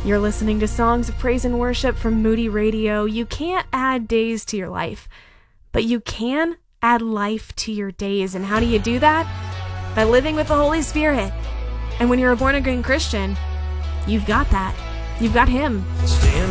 You're listening to Songs of Praise and Worship from Moody Radio. You can't add days to your life, but you can add life to your days. And how do you do that? By living with the Holy Spirit. And when you're a born-again Christian, you've got that. You've got Him. Stand